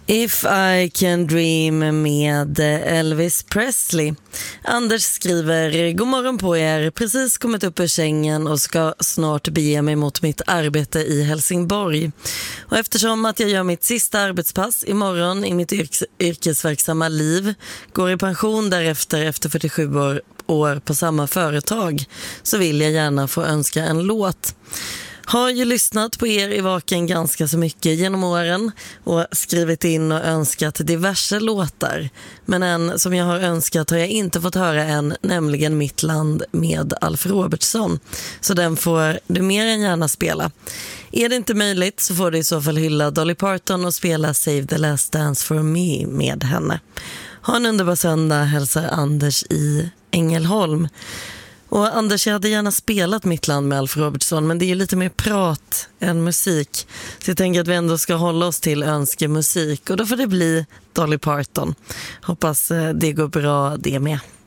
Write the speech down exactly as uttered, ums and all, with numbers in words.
If I Can Dream med Elvis Presley. Anders skriver: God morgon på er, precis kommit upp ur sängen och ska snart bege mig mot mitt arbete i Helsingborg. Och eftersom att jag gör mitt sista arbetspass imorgon i mitt yrkes- yrkesverksamma liv, går i pension därefter efter fyrtiosju år, år på samma företag, så vill jag gärna få önska en låt. Har ju lyssnat på er i Vaken ganska så mycket genom åren och skrivit in och önskat diverse låtar. Men en som jag har önskat har jag inte fått höra än, nämligen Mitt land med Alf Robertson. Så den får du mer än gärna spela. Är det inte möjligt så får du i så fall hylla Dolly Parton och spela Save the Last Dance for Me med henne. Ha en underbar söndag, hälsar Anders i Ängelholm. Och Anders, jag hade gärna spelat Mitt land med Alf Robertson, men det är ju lite mer prat än musik. Så jag tänker att vi ändå ska hålla oss till önskemusik, och då får det bli Dolly Parton. Hoppas det går bra det med.